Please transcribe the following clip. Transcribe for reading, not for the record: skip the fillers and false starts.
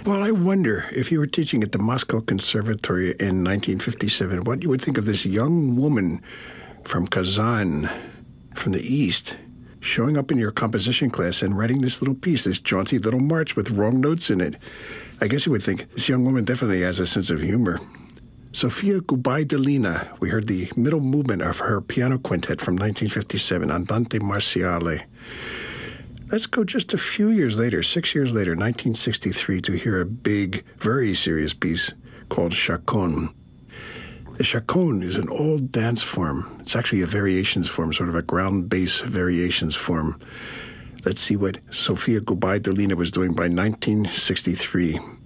Well, I wonder if you were teaching at the Moscow Conservatory in 1957, what you would think of this young woman from Kazan, from the East, showing up in your composition class and writing this little piece, this jaunty little march with wrong notes in it. I guess you would think this young woman definitely has a sense of humor. Sofia Gubaidulina, we heard the middle movement of her piano quintet from 1957, Andante Marciale. Let's go just a few years later, 6 years later, 1963, to hear a big, very serious piece called Chaconne. The chaconne is an old dance form. It's actually a variations form, sort of a ground bass variations form. Let's see what Sofia Gubaidulina was doing by 1963.